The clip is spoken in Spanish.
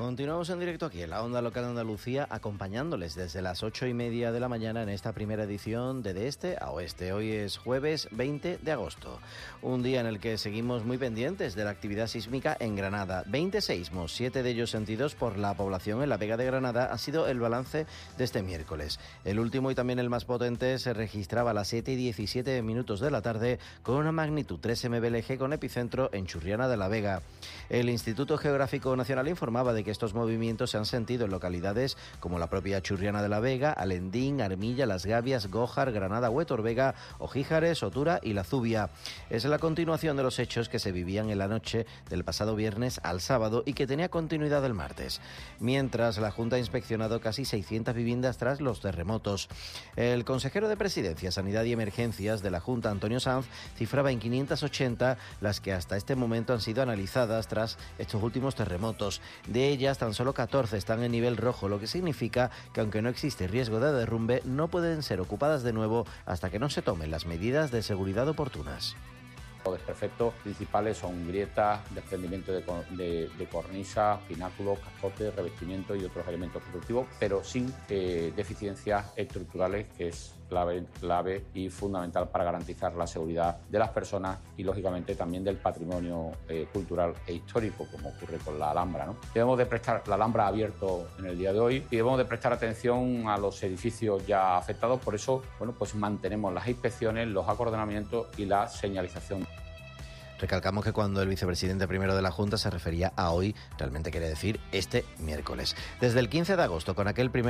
Continuamos en directo aquí en la Onda Local de Andalucía, acompañándoles desde las 8:30 de la mañana en esta primera edición de Este a Oeste. Hoy es jueves 20 de agosto, un día en el que seguimos muy pendientes de la actividad sísmica en Granada. 20 seísmos, 7 de ellos sentidos por la población en la Vega de Granada, ha sido el balance de este miércoles. El último y también el más potente se registraba a las 7:17 de la tarde con una magnitud 3 MBLG con epicentro en Churriana de la Vega. El Instituto Geográfico Nacional informaba de que estos movimientos se han sentido en localidades como la propia Churriana de la Vega, Alendín, Armilla, Las Gavias, Gójar, Granada, Huétor Vega, Ojíjares, Otura y La Zubia. Es la continuación de los hechos que se vivían en la noche del pasado viernes al sábado y que tenía continuidad el martes. Mientras, la Junta ha inspeccionado casi 600 viviendas tras los terremotos. El consejero de Presidencia, Sanidad y Emergencias de la Junta, Antonio Sanz, cifraba en 580 las que hasta este momento han sido analizadas tras estos últimos terremotos. De ellas, tan solo 14 están en nivel rojo, lo que significa que aunque no existe riesgo de derrumbe, no pueden ser ocupadas de nuevo hasta que no se tomen las medidas de seguridad oportunas. Los desperfectos principales son grietas, desprendimiento de cornisa, pináculos, cascotes, revestimiento y otros elementos constructivos, pero sin deficiencias estructurales, que es clave y fundamental para garantizar la seguridad de las personas y, lógicamente, también del patrimonio cultural e histórico, como ocurre con la Alhambra, ¿no? La Alhambra ha abierto en el día de hoy y debemos de prestar atención a los edificios ya afectados. Por eso, pues mantenemos las inspecciones, los acordonamientos y la señalización. Recalcamos que cuando el vicepresidente primero de la Junta se refería a hoy, realmente quiere decir este miércoles. Desde el 15 de agosto, con aquel primer